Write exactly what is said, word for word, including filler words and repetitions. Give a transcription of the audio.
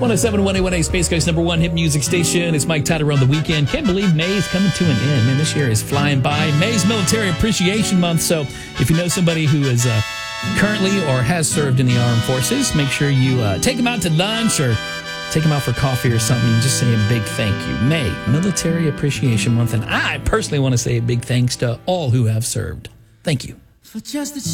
one oh seven point one A one A, Space Coast number one hit music station. It's Mike Tyler on the weekend. Can't believe May is coming to an end. Man, this year is flying by. May's Military Appreciation Month. So if you know somebody who is uh, currently or has served in the armed forces, make sure you uh, take them out to lunch or take them out for coffee or something and just say a big thank you. May, Military Appreciation Month. And I personally want to say a big thanks to all who have served. Thank you. For just the